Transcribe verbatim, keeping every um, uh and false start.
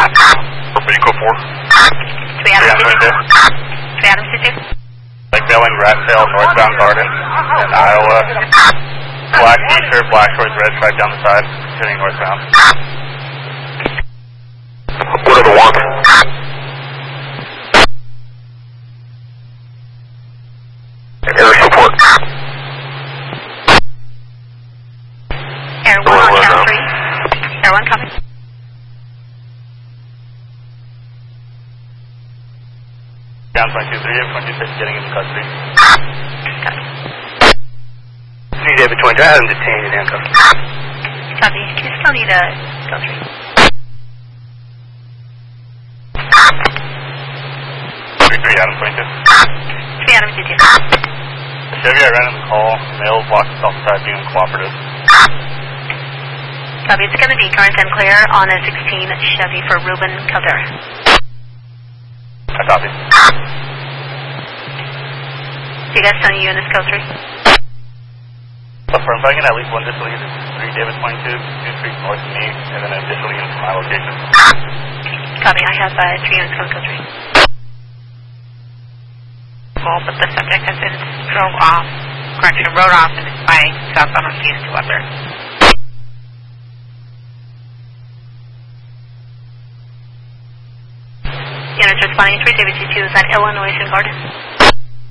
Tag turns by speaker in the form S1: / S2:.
S1: Eco four.
S2: three Adams two two. three Adams two two.
S1: Lake Bailing, Rat Tail, northbound Garden, in Iowa. Black t-shirt, black shorts, red stripe down the side, heading northbound.
S3: What are the wants? Air support.
S2: Air one on channel three. Air one coming.
S1: Down point two three, point two six, getting into custody.
S3: Need David twenty, I have him detained and handcuffed.
S2: Copy. You still need a go three.
S1: three three, Adam twenty-two.
S2: three Adam two two.
S1: The Chevy I ran in the call, male blocked south side being cooperative.
S2: Copy. It's going to be current and clear on a sixteen Chevy for Ruben Caldera.
S1: I copy.
S2: Do you guys still need units go three?
S1: Affirm, if I can at least one additional unit, three David twenty-two, two streets north of me, and then an additional unit from my location.
S2: Copy. I have uh, three units going go three.
S4: Well, but the subject has been drove off, correction, rode off and is by southbound on C S two Weber.
S2: Units responding three David two two is at Illinois and Garden.